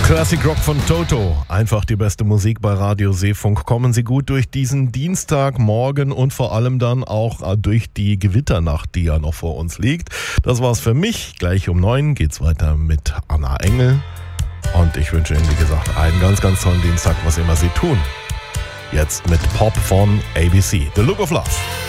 Classic Rock von Toto. Einfach die beste Musik bei Radio Seefunk. Kommen Sie gut durch diesen Dienstagmorgen und vor allem dann auch durch die Gewitternacht, die ja noch vor uns liegt. Das war's für mich. Gleich um 9 geht's weiter mit Anna Engel. Und ich wünsche Ihnen, wie gesagt, einen ganz, ganz tollen Dienstag, was immer Sie tun. Jetzt mit Pop von ABC. The Look of Love.